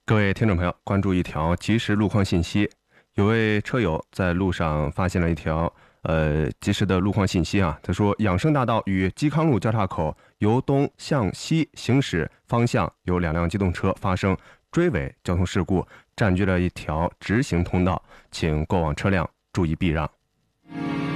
各位听众朋友，关注一条即时路况信息。有位车友在路上发现了一条及时的路况信息啊。他说，养生大道与嵇康路交叉口由东向西行驶方向有2辆机动车发生追尾交通事故，占据了一条直行通道，请过往车辆注意避让。